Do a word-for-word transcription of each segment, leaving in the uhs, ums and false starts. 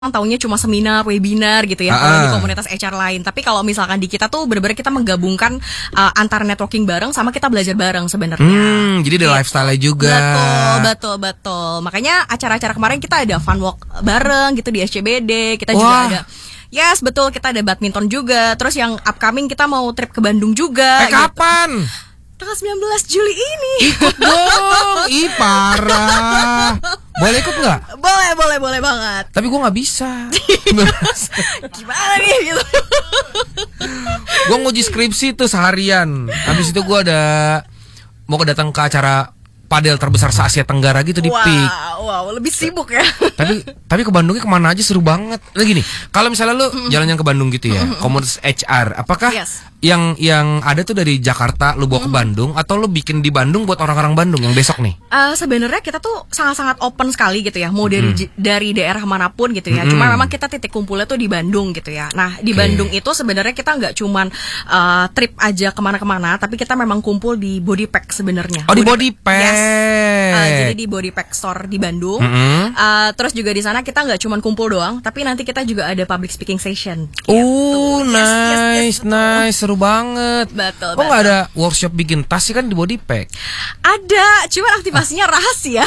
taunya cuma seminar, webinar gitu ya, uh-uh. kalau di komunitas H R lain. Tapi kalau misalkan di kita tuh benar-benar kita menggabungkan uh, antara networking bareng sama kita belajar bareng sebenarnya. Hmm, jadi ada gitu. Lifestyle juga. Betul, betul, betul. Makanya acara-acara kemarin kita ada fun walk bareng gitu di S C B D. Kita Wah. juga ada. Yes, betul, kita ada badminton juga. Terus yang upcoming kita mau trip ke Bandung juga. Eh, gitu. Kapan? Tanggal sembilan belas Juli ini. Ikut dong. Ih, parah. Boleh ikut nggak? Boleh, boleh, boleh banget. Tapi gue nggak bisa. Gimana nih gitu? Gue nguji skripsi tuh seharian. Habis itu gue ada mau datang ke acara padel terbesar se-Asia Tenggara gitu di wow, P I K. Wow, lebih sibuk ya. Tapi tapi ke Bandungnya kemana aja seru banget. Nah gini, kalau misalnya lu mm-hmm. jalan yang ke Bandung gitu ya, mm-hmm. komunitas H R, apakah yes. yang yang ada tuh dari Jakarta lu bawa mm-hmm. ke Bandung atau lu bikin di Bandung buat orang-orang Bandung yang besok nih? Uh, sebenarnya kita tuh sangat-sangat open sekali gitu ya, mau dari mm. dari daerah manapun gitu ya. Mm-hmm. Cuma memang kita titik kumpulnya tuh di Bandung gitu ya. Nah di okay. Bandung itu sebenarnya kita nggak cuman uh, trip aja kemana-kemana, tapi kita memang kumpul di Body Pack sebenarnya. Oh, di Body Pack. Yes. Uh, jadi di Body Pack Store di Bandung. Mm-hmm. uh, Terus juga di sana kita nggak cuma kumpul doang, tapi nanti kita juga ada public speaking session. Gitu. Oh, nice, yes, yes, yes, nice, seru banget. Betul. Kok nggak ada workshop bikin tas sih kan di Body Pack? Ada, cuman aktivasinya rahasia.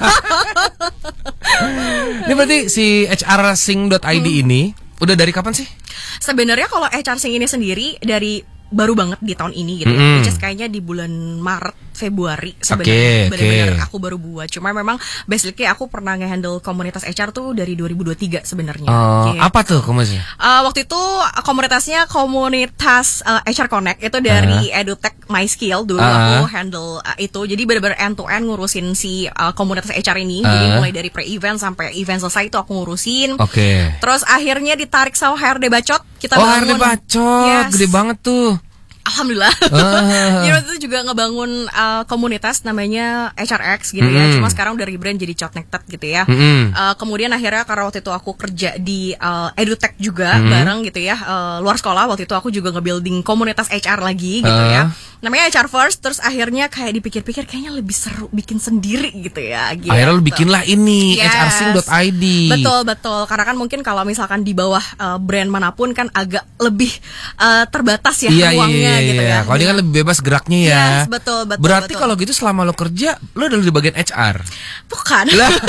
Ini berarti si h r sing dot i d hmm. ini udah dari kapan sih? Sebenarnya kalau H R Sing ini sendiri dari baru banget di tahun ini gitu mm-hmm. ya. Which is kayaknya di bulan Maret, Februari sebenarnya. Okay, benar-benar okay. aku baru buat. Cuma memang basically aku pernah nge-handle komunitas H R tuh dari dua ribu dua puluh tiga sebenarnya. Oh, gitu. Apa tuh komunitasnya? Uh, waktu itu komunitasnya komunitas uh, H R Connect itu dari uh. EduTech My Skill dulu uh. aku handle uh, itu. Jadi benar-benar end to end ngurusin si uh, komunitas H R ini. Uh. Jadi mulai dari pre-event sampai event selesai itu aku ngurusin. Oke. Okay. Terus akhirnya ditarik sama H R D Bacot. Kita oh, bangun. H R D Bacot, yes. Gede banget tuh. Alhamdulillah. Uh. Jadi waktu itu juga ngebangun uh, komunitas namanya H R X gitu mm. ya. Cuma sekarang udah rebrand jadi Connected gitu ya. Mm. Uh, kemudian akhirnya karena waktu itu aku kerja di uh, EduTech juga mm. bareng gitu ya. Uh, luar sekolah waktu itu aku juga nge-building komunitas H R lagi gitu uh. ya. Namanya H R First. Terus akhirnya kayak dipikir-pikir kayaknya lebih seru bikin sendiri gitu ya. Gitu. Akhirnya lu bikinlah ini yes. h r sing dot i d. Betul betul. Karena kan mungkin kalau misalkan di bawah uh, brand manapun kan agak lebih uh, terbatas ya iya, ruangnya. Iya, gitu iya. ya. Kalau dia kan lebih bebas geraknya ya. Yes, betul, betul. Berarti betul. kalau gitu selama lo kerja, lo udah di bagian H R? Bukan.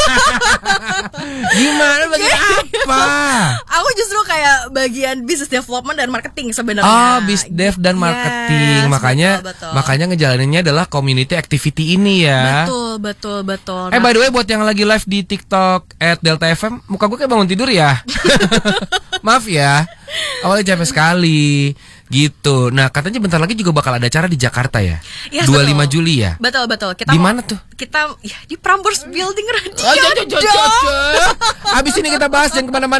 Gimana bagian apa? Aku justru kayak bagian business development dan marketing sebenarnya. Oh, business dev dan marketing. Yes, makanya betul, betul. makanya ngejalaninnya adalah community activity ini ya. Betul, betul, betul. Eh, by the way buat yang lagi live di TikTok at Delta F M, muka gue kayak bangun tidur ya. Maaf ya. Awalnya capek sekali. Gitu. Nah, katanya bentar lagi juga bakal ada acara di Jakarta ya. Yes, dua puluh lima betul. Juli ya. Betul, betul. Kita di mana tuh? Kita ya, di Prambors Building Radio. Oh, jauh, jauh, jauh, jauh. Abis ini kita bahas, jangan kemana-mana.